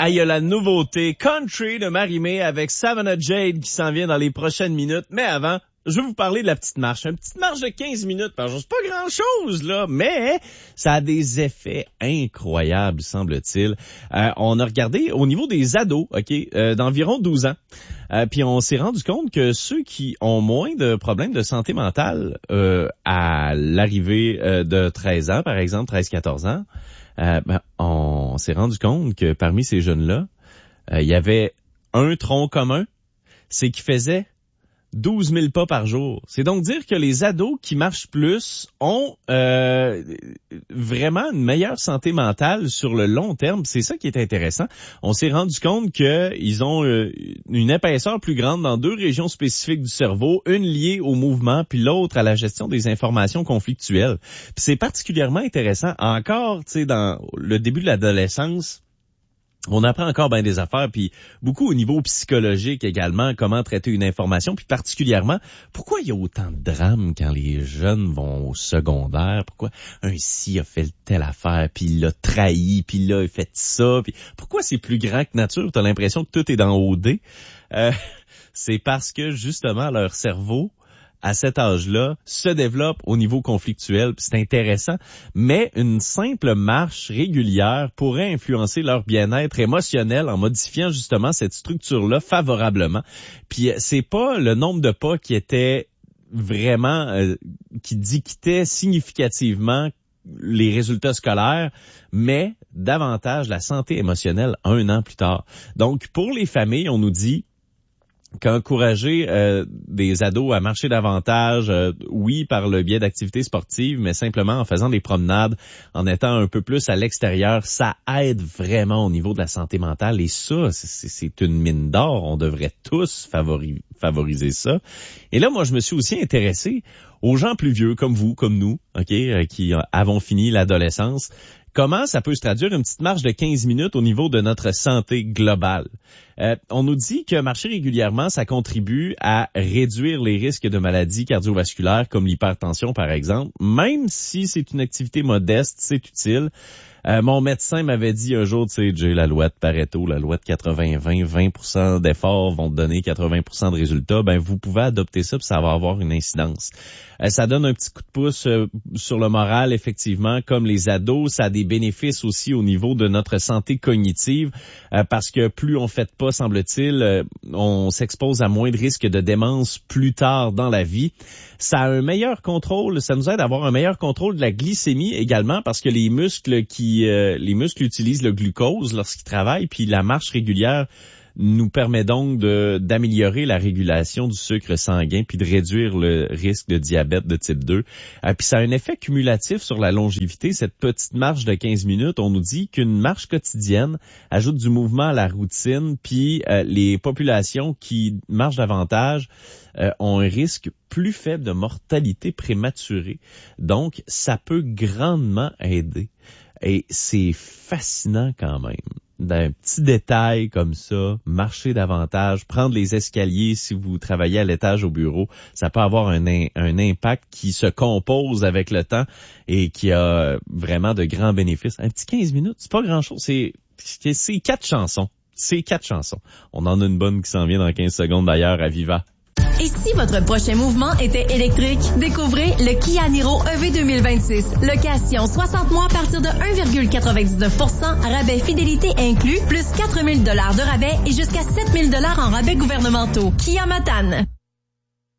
Ah, il y a la nouveauté Country de Marie-Mé avec Savannah Jade qui s'en vient dans les prochaines minutes. Mais avant, je vais vous parler de la petite marche. Une petite marche de 15 minutes par jour. C'est pas grand-chose, là, mais ça a des effets incroyables, semble-t-il. On a regardé au niveau des ados, d'environ 12 ans. Puis on s'est rendu compte que ceux qui ont moins de problèmes de santé mentale à l'arrivée de 13 ans, par exemple, 13-14 ans, on s'est rendu compte que parmi ces jeunes-là, il y avait un tronc commun, c'est qu'ils faisaient 12 000 pas par jour. C'est donc dire que les ados qui marchent plus ont vraiment une meilleure santé mentale sur le long terme. C'est ça qui est intéressant. On s'est rendu compte qu'ils ont une épaisseur plus grande dans deux régions spécifiques du cerveau, une liée au mouvement, puis l'autre à la gestion des informations conflictuelles. Puis c'est particulièrement intéressant. Encore, tu sais, dans le début de l'adolescence, on apprend encore bien des affaires, puis beaucoup au niveau psychologique également, comment traiter une information, puis particulièrement, pourquoi il y a autant de drames quand les jeunes vont au secondaire, pourquoi un ci a fait telle affaire, puis il l'a trahi, puis là il a fait ça, puis pourquoi c'est plus grand que nature, t'as l'impression que tout est dans OD, c'est parce que justement leur cerveau, à cet âge-là, se développe au niveau conflictuel, puis c'est intéressant, mais une simple marche régulière pourrait influencer leur bien-être émotionnel en modifiant justement cette structure-là favorablement. Puis c'est pas le nombre de pas qui était vraiment, qui dictait significativement les résultats scolaires, mais davantage la santé émotionnelle 1 an plus tard. Donc, pour les familles, on nous dit qu'encourager des ados à marcher davantage, oui, par le biais d'activités sportives, mais simplement en faisant des promenades, en étant un peu plus à l'extérieur, ça aide vraiment au niveau de la santé mentale. Et ça, c'est une mine d'or. On devrait tous favoriser ça. Et là, moi, je me suis aussi intéressé aux gens plus vieux, comme vous, comme nous, qui avons fini l'adolescence. Comment ça peut se traduire une petite marche de 15 minutes au niveau de notre santé globale? On nous dit que marcher régulièrement, ça contribue à réduire les risques de maladies cardiovasculaires comme l'hypertension, par exemple. Même si c'est une activité modeste, c'est utile. Mon médecin m'avait dit un jour, tu sais, Jay, la loi de Pareto, la loi de 80-20, 20% d'efforts vont te donner 80% de résultats. Ben, vous pouvez adopter ça, puis ça va avoir une incidence. Ça donne un petit coup de pouce sur le moral, effectivement, comme les ados. Ça a des bénéfices aussi au niveau de notre santé cognitive, parce que plus on fait de pas, semble-t-il, on s'expose à moins de risques de démence plus tard dans la vie. Ça a un meilleur contrôle, ça nous aide à avoir un meilleur contrôle de la glycémie également, parce que les muscles utilisent le glucose lorsqu'ils travaillent, puis la marche régulière nous permet donc d'améliorer la régulation du sucre sanguin puis de réduire le risque de diabète de type 2. Puis ça a un effet cumulatif sur la longévité. Cette petite marche de 15 minutes, on nous dit qu'une marche quotidienne ajoute du mouvement à la routine, puis les populations qui marchent davantage ont un risque plus faible de mortalité prématurée. Donc, ça peut grandement aider. Et c'est fascinant quand même. D'un petit détail comme ça, marcher davantage, prendre les escaliers si vous travaillez à l'étage au bureau, ça peut avoir un impact qui se compose avec le temps et qui a vraiment de grands bénéfices. Un petit 15 minutes, c'est pas grand-chose, c'est 4 chansons. C'est 4 chansons. On en a une bonne qui s'en vient dans 15 secondes d'ailleurs à Viva. Et si votre prochain mouvement était électrique? Découvrez le Kia Niro EV 2026. Location 60 mois à partir de 1,99%, rabais fidélité inclus, plus 4 000 $ de rabais et jusqu'à 7 000 $ en rabais gouvernementaux. Kia Matane.